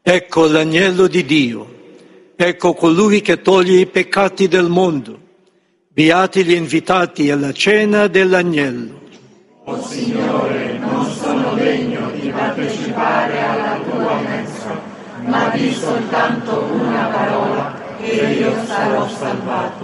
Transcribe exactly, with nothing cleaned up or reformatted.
Ecco l'agnello di Dio, ecco colui che toglie i peccati del mondo. Beati gli invitati alla cena dell'agnello. O Signore, non sono degno di partecipare alla tua mensa, ma di soltanto una parola e io sarò salvato.